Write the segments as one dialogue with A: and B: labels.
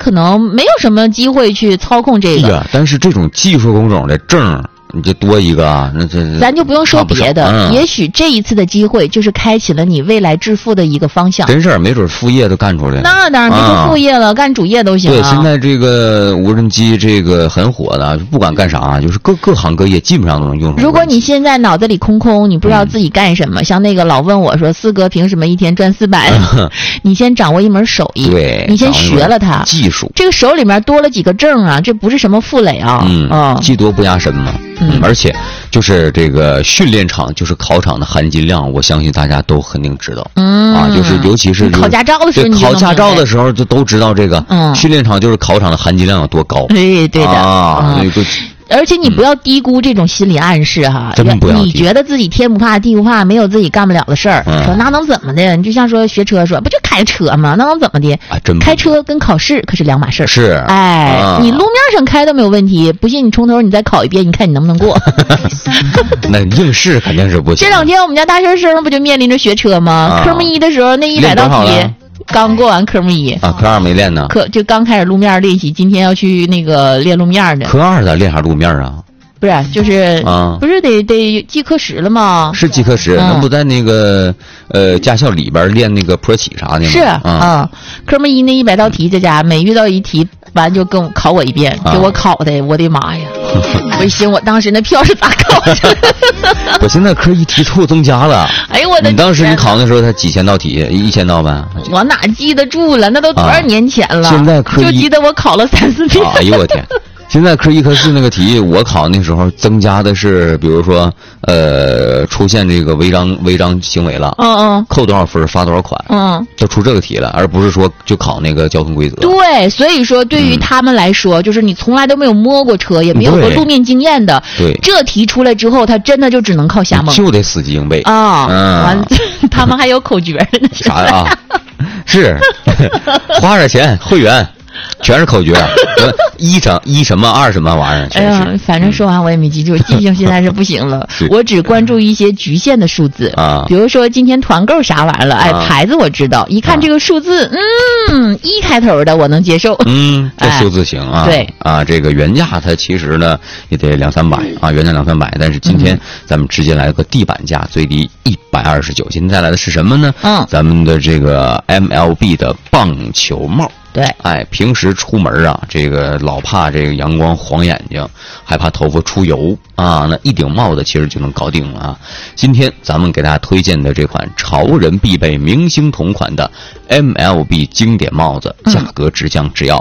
A: 可能没有什么机会去操控这个。
B: 但是这种技术工种的证你就多一个啊，那这
A: 咱就不用说别的，也许这一次的机会就是开启了你未来致富的一个方向。
B: 真事儿，没准副业都干出来了。
A: 那当然，别说副业了，干主业都行。
B: 对，现在这个无人机这个很火的，不管干啥，就是各行各业基本上都能用上。
A: 如果你现在脑子里空空，你不知道自己干什么，像那个老问我说四哥凭什么一天赚400？你先掌握一门手艺，
B: 对，
A: 你先学了它
B: 技术，
A: 这个手里面多了几个证啊，这不是什么负累啊。
B: 技多不压身嘛。而且就是这个训练场，就是考场的含金量，我相信大家都肯定知道。就是尤其是
A: 考驾照的时候，
B: 考驾照的时候就都知道这个。训练场就是考场的含金量有多高。
A: 对的
B: 啊，
A: 而且你不要低估这种心理暗示哈，
B: 真不要
A: 你觉得自己天不怕地不怕，没有自己干不了的事儿，说那能怎么的？你就像说学车，说不就开车吗？那能怎么的？开车跟考试可是两码事儿。
B: 是，
A: 你路面上开都没有问题，不信你从头你再考一遍，你看你能不能过？
B: 那应试肯定是不行。
A: 这2天我们家大学生不就面临着学车吗？科目1的时候那100道题。刚过完科目1
B: 啊，科2没练呢，
A: 就刚开始路面练习，今天要去那个练路面的。
B: 科2咋练啥路面啊？
A: 不是，就是不是得记课时了吗？
B: 是记课时，那不在那个驾校里边练那个坡起啥的吗？
A: 是科目1那100道题在家，每遇到一题完就跟我考我一遍，给我考的，我的妈呀！我一寻我当时那票是咋考的？
B: 我现在科1题错增加了。
A: 哎呦我的！
B: 你当时你考的时候，才几千道题，1000道呗？
A: 我哪记得住了？那都多少年前了？
B: 现在科1
A: 就记得我考了3-4遍。
B: 哎呦我天！现在科1科4那个题，我考那时候增加的是，比如说，出现这个违章行为了，扣多少分，罚多少款，就出这个题了，而不是说就考那个交通规则。
A: 对，所以说对于他们来说，就是你从来都没有摸过车，也没有过路面经验的，
B: 对，
A: 这题出来之后，他真的就只能靠瞎蒙，
B: 就得死记硬背
A: 完，他们还有口诀呢。
B: 啥呀？是花点钱会员。全是口诀，一什么2什么玩意儿。
A: 哎呀，反正说完我也没记住，记性现在是不行了。我只关注一些局限的数字比如说今天团购啥玩意儿了，牌子我知道，一看这个数字，1开头的我能接受。
B: 这数字行啊。
A: 对
B: 这个原价它其实呢也得200-300啊，原价200-300，但是今天咱们直接来个地板价，最低129。今天带来的是什么呢？咱们的这个 MLB 的棒球帽。
A: 对，
B: 平时出门啊，这个老怕这个阳光晃眼睛，还怕头发出油啊，那一顶帽子其实就能搞定了啊。今天咱们给大家推荐的这款潮人必备明星同款的 MLB 经典帽子，价格只要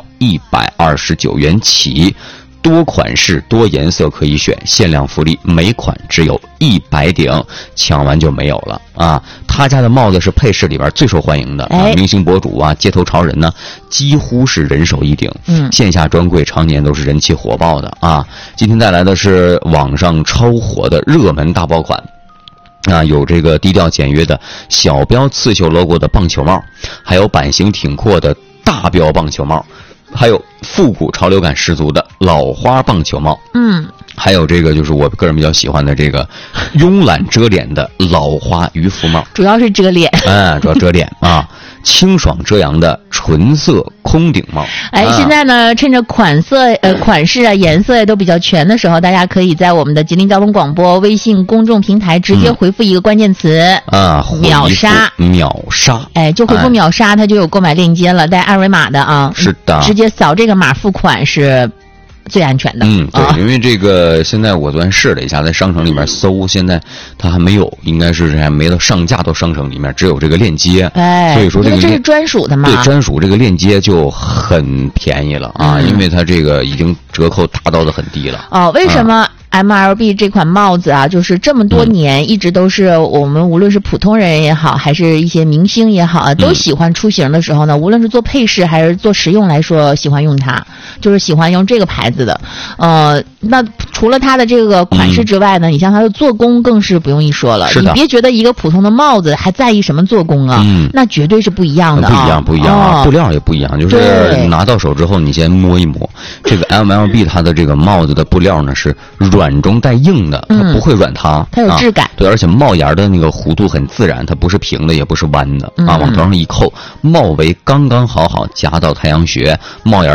B: 129元起。多款式多颜色可以选，限量福利，每款只有100顶，抢完就没有了啊！他家的帽子是配饰里边最受欢迎的明星博主啊，街头潮人呢，几乎是人手一顶。线下专柜常年都是人气火爆的啊！今天带来的是网上超火的热门大爆款。有这个低调简约的小标刺绣 logo 的棒球帽，还有版型挺阔的大标棒球帽。还有复古潮流感十足的老花棒球帽，还有这个就是我个人比较喜欢的这个慵懒遮脸的老花渔夫帽，
A: 主要是遮脸，
B: 主要遮脸啊。清爽遮阳的纯色空顶帽。
A: 现在呢，趁着款式啊、颜色都比较全的时候，大家可以在我们的吉林交通广播微信公众平台直接回复一个关键词秒杀，就回复秒杀，它就有购买链接了，带2维码的啊。
B: 是的，
A: 直接扫这个码付款是最安全的。
B: 对，因为这个现在我昨天试了一下，在商城里面搜，现在它还没有，应该是还没到上架到商城里面，只有这个链接。所以说这
A: 是专属的嘛？
B: 对，专属这个链接就很便宜了啊，因为它这个已经折扣达到的很低了。
A: 为什么MLB 这款帽子啊，就是这么多年一直都是我们无论是普通人也好，还是一些明星也好啊，都喜欢出行的时候呢，无论是做配饰还是做实用来说，喜欢用它，就是喜欢用这个牌子的。那除了它的这个款式之外呢，你像它的做工更是不用一说了。你别觉得一个普通的帽子还在意什么做工啊，那绝对是不一样的啊。
B: 不一样啊，布料也不一样，就是拿到手之后你先摸一摸，这个 MLB 它的这个帽子的布料呢是软中带硬的，它不会软塌，
A: 它有质感。
B: 对，而且帽檐的那个弧度很自然，它不是平的也不是弯的往头上一扣，帽围刚刚好夹到太阳穴，帽檐